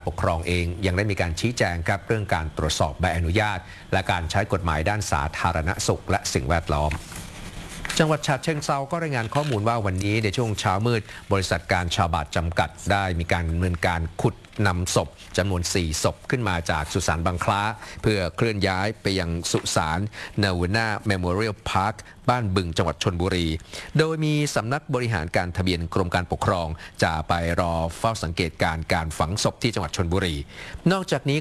ปกครองเองยังได้มีการชี้แจงครับเรื่องการตรวจสอบใบอนุญาตและการใช้กฎหมายด้านสาธารณสุขและสิ่งแวดล้อมจังหวัดฉะเชิงเทราก็รายงานข้อมูลว่าวันนี้ในช่วงเช้ามืดบริษัทการชาวบาทจำกัดได้มีการดำเนินการขุดนำศพจำนวน4ศพขึ้นมาจากสุสานบางคล้าเพื่อเคลื่อนย้ายไปยังสุสานนาวูน่าเมโมเรียลพาร์คบ้านบึงจังหวัดชลบุรีโดยมีสำนักบริหารการทะเบียนกรมการปกครองจะไปรอเฝ้าสังเกตการฝังศพที่จังหวัดชลบุรีนอกจากนี้